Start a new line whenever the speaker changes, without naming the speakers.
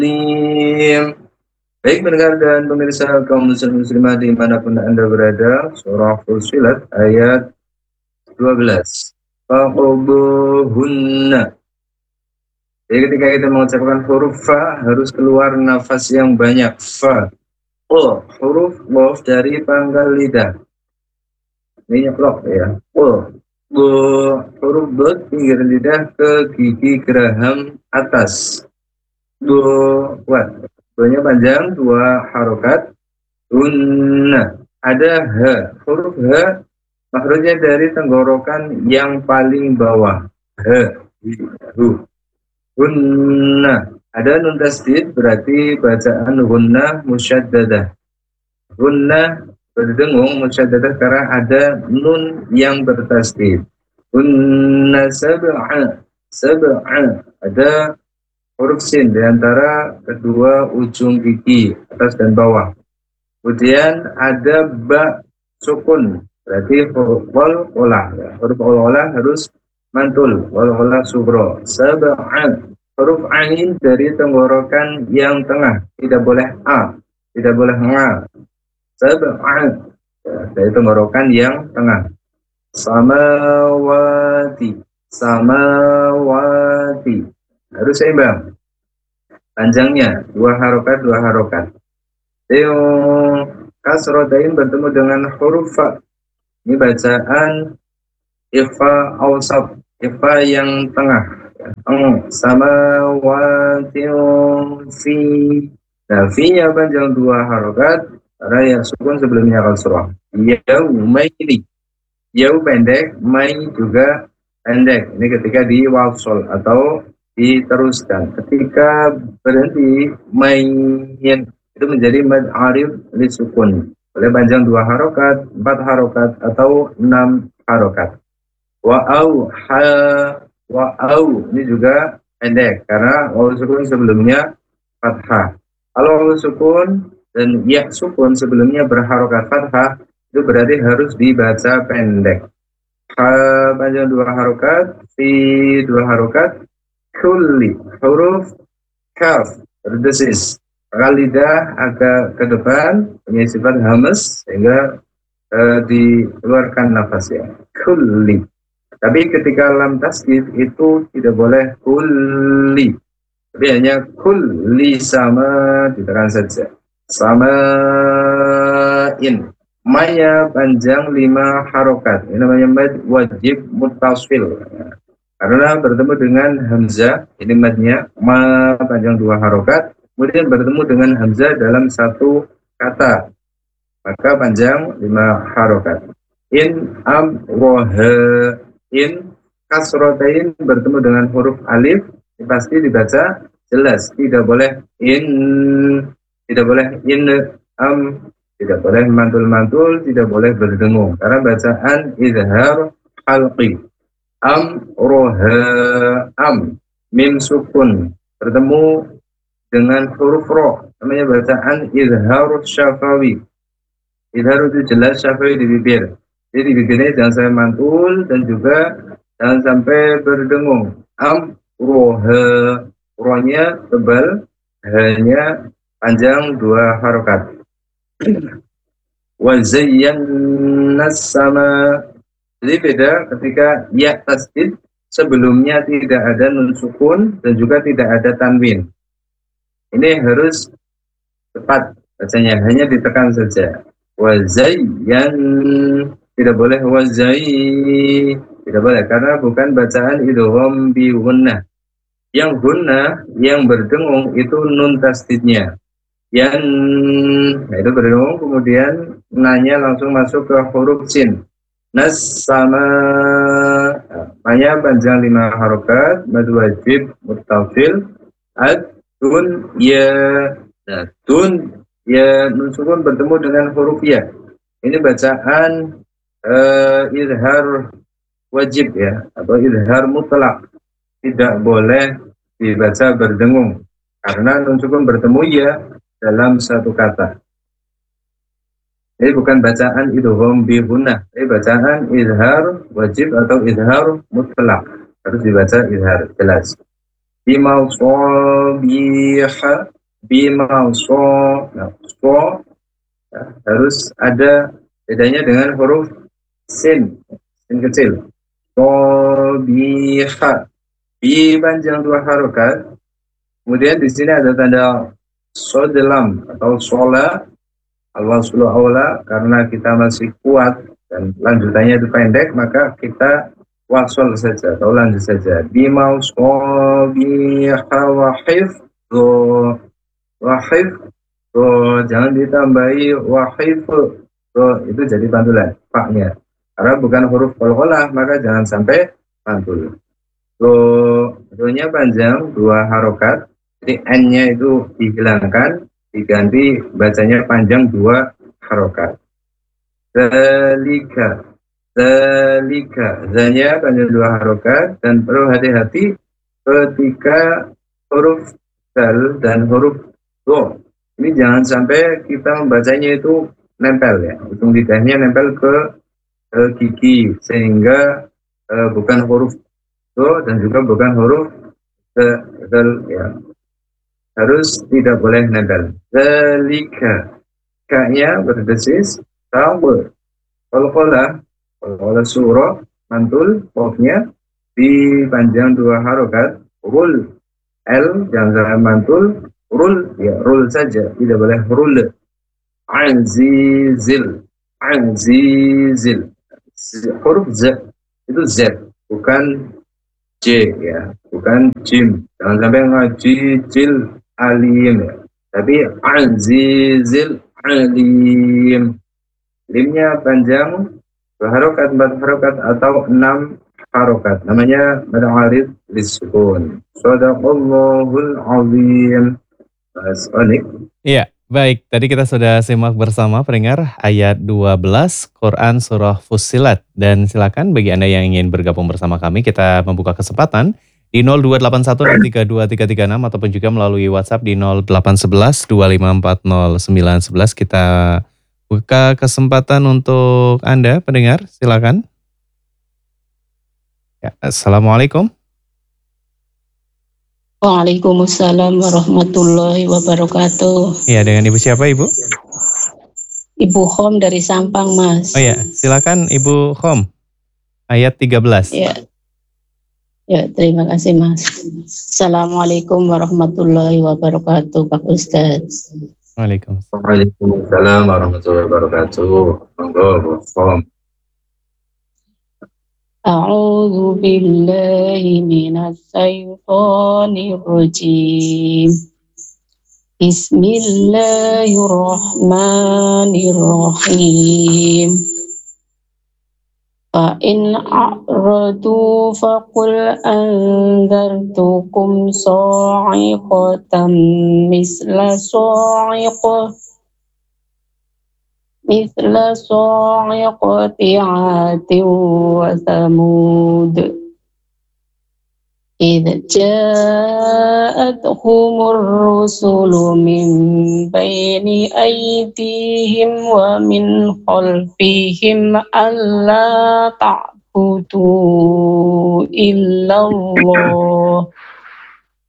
Baik pendengar dan pemirsa kaum muslim muslimah dimanapun Anda berada, surah Fussilat ayat 12. Faqbuhunna. Jadi ketika kita mengucapkan huruf fa harus keluar nafas yang banyak. Fa. Huruf qaf dari pangkal lidah. Ini nyeplok ya. Huruf dot pinggir lidah ke gigi geraham atas. Kuat. Doanya panjang, 2 harokat. Ada H. Huruf H makhrajnya dari tenggorokan yang paling bawah. Hu. Ada nun tasdid berarti bacaan hunna musyaddadah. Hunna berdengung musyaddadah karena ada nun yang bertasdid. Hunna sab'a. Ada huruf sin di antara kedua ujung gigi atas dan bawah. Kemudian ada ba sukun, berarti huruf wal-olah. Huruf wal-olah harus mantul, wal-olah sugro. Sab'an, huruf ain dari tenggorokan yang tengah, tidak boleh a, tidak boleh nga. Sab'an, dari tenggorokan yang tengah. Samawati, harus seimbang. Panjangnya 2 harokat. Kasrotain bertemu dengan huruf fa. Ini bacaan ikhfa awsat, ikhfa yang tengah. Samawati fi. Nah, fi-nya panjang 2 harokat, karena yang sukun sebelumnya kasroh. Yaumaini. Yau pendek, mai juga pendek. Ini ketika di wasol atau diteruskan. Ketika berhenti main itu menjadi mad arif li sukun. Boleh panjang 2 harokat, 4 harokat atau 6 harokat. Wa'au ini juga pendek karena waw sukun sebelumnya fathah. Kalau waw sukun dan ya sukun sebelumnya berharokat fathah, itu berarti harus dibaca pendek. Panjang 2 harokat, fi 2 harokat, kulli huruf kaf berdesis. Lidah agak ke depan, punya sifat hamas sehingga dikeluarkan nafasnya. Kulli. Tapi ketika lam tasdid itu tidak boleh kulli. Tapi hanya kulli sama ditekan saja. Samain. Maya panjang 5 harokat. Ini namanya mad wajib muttasil. Karena bertemu dengan hamzah, ini madnya ma panjang 2 harokat. Kemudian bertemu dengan hamzah dalam satu kata, maka panjang 5 harokat. In amroha, in kasrotain bertemu dengan huruf alif, pasti dibaca jelas, tidak boleh in, tidak boleh in am, tidak boleh mantul-mantul, tidak boleh berdengung, karena bacaan izhar halqi. Amroha, am, mim sukun bertemu dengan huruf ro, namanya bacaan izharus syafawi. Izhar itu jelas, syafawi di bibir. Jadi di bibirnya jangan sampai mantul dan juga jangan sampai berdengung. Roha, rohnya tebal, hanya panjang 2 harokat. Wa zayyana sama. Jadi beda ketika ya tasdid sebelumnya tidak ada nun sukun dan juga tidak ada tanwin. Ini harus tepat bacanya, hanya ditekan saja. Wazayyan, tidak boleh wazai, tidak boleh karena bukan bacaan idgham bi gunnah. Yang gunnah yang berdengung itu nun tasdidnya. Yang itu berdengung kemudian nanya langsung masuk ke huruf sin. Nas sama namanya panjang 5 harokat, mad wajib muttafil. Tun ya, nah tun ya nun sukun bertemu dengan huruf ya. Ini bacaan izhar wajib ya, atau izhar mutlak, tidak boleh dibaca berdengung karena nun sukun bertemu ya dalam satu kata. Ini bukan bacaan idgham bi gunnah, ini bacaan izhar wajib atau izhar mutlak, harus dibaca izhar jelas. Bimasabiha, bima so, nah, so ya, harus ada bedanya dengan huruf sin kecil. So biha, bi panjang 2 harokat. Kemudian di sini ada tanda sodelam atau sola, Allah subhanahu karena kita masih kuat dan lanjutannya itu pendek, maka kita wasol saja atau lanjut saja. Bima so biha wahif do wahif do, jangan ditambahi wahif do, itu jadi pantulan paknya. Karena bukan huruf qalqalah, maka jangan sampai pantul. Do-nya panjang 2 harokat, jadi N-nya itu dihilangkan, diganti bacanya panjang 2 harokat. Zalika, Z-nya panjang 2 harokat, dan perlu hati-hati ketika huruf zal dan huruf do. Ini jangan sampai kita membacanya itu nempel ya, ujung lidahnya nempel ke gigi, sehingga bukan huruf do dan juga bukan huruf zal ya, harus tidak boleh nempel. Zalika, k-nya berdesis sama. Qalqalah surah mantul, qafnya dipanjang 2 harokat. Rul, l jangan mantul, rul ya rul saja, tidak boleh rul. Azizil, huruf z itu z, bukan J ya, bukan Jim. Jangan sampai ngaji Jil Alim ya. Tapi Azizil Alim. Limnya panjang 2 harokat, 4 harokat atau 6 harokat. Namanya mad arid lisukun. Shadaqallahul azim. Mas Onik.
Iya, baik. Tadi kita sudah simak bersama pendengar ayat 12 Quran Surah Fussilat. Dan silakan bagi Anda yang ingin bergabung bersama kami, kita membuka kesempatan di 028132336 ataupun juga melalui WhatsApp di 0811 Kita buka kesempatan untuk Anda pendengar, silakan. Ya, Assalamualaikum.
Waalaikumsalam warahmatullahi wabarakatuh.
Iya, dengan Ibu siapa Ibu?
Ibu Khom dari Sampang, Mas.
Oh ya, silakan Ibu Khom. Ayat 13.
Ya, terima kasih, Mas. Assalamualaikum warahmatullahi wabarakatuh, Pak Ustaz.
Waalaikumsalam warahmatullahi wabarakatuh. Monggo, Bu Khom.
A'udzu billahi minasy syaithanir rajim. Bismillahirrahmanirrahim. Fa in a'radu faqul anzartukum sa'iqatan misla sa'iqati 'adin wa thamud idh ja'atuhumur rusulu min baini aydihim wa min khalfihim alla ta'budu illallah